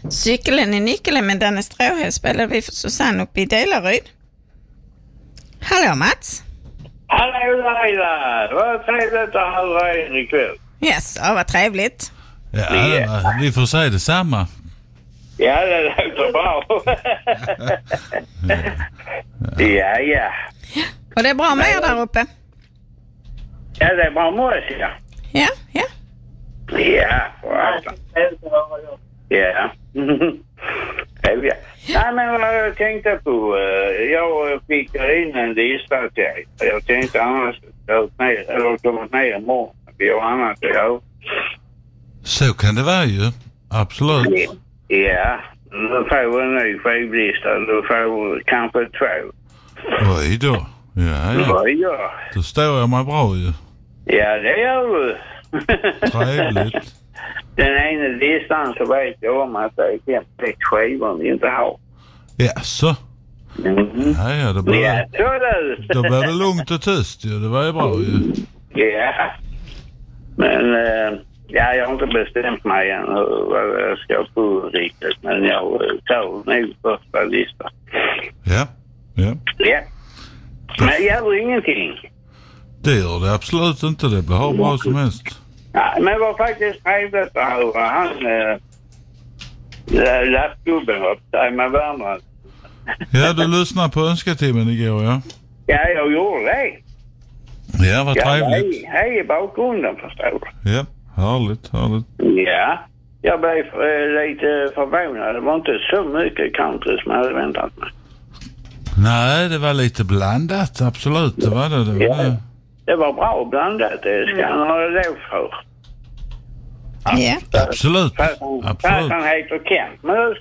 Cykeln i nyckeln med Danne Stråhed spelade vi för Susanne uppe i Delaryd. Hallå Mats. Hallå Laila, vad trevligt att ha dig ikväll. Yes, vad trevligt. Ja, vi får säga detsamma. Ja, det låter bra. Ja. Och det är bra med er där uppe? Ja, det är bra med oss, ja. Ja. Ja. Nej, men vad jag tänkte på, jag fick in en lista till dig. Jag tänkte annars kommit ner imorgon. Vi har annat att göra. Så kan det vara ju. Absolut. Ja, då får en ny skivlista. Då får kanske 2. Oj då. Ja. Då står jag mig bra ju. Ja, det gör du. Trevligt. Den ena listan så vet jag om att det är 5-6 skivor vi inte har. Ja, så. Ja, då blir det lugnt och tyst ju. Det var ju bra ju. Ja. Men jag har inte bestämt mig än vad jag ska på riktigt. Men jag tar nog första listan. Ja. Men jag gör ingenting. Det gör det absolut inte. Det blir hur bra som helst. Ja, men det var faktiskt trevligt att höra. Han lappgubben upp sig med varandra. Ja, du lyssnade på önsketimmen igår, ja. Ja, jag gjorde det. Ja, vad trevligt. Hej i bakgrunden, förstår du. Ja, härligt. Ja, jag blev lite förvånad. Det var inte så mycket country som jag hade väntat mig. Nej, det var lite blandat, absolut. Det var det. Ja, det var bra blandat. Det ska han ha lov för. Ja. Absolut. Fast han heter Kent. Men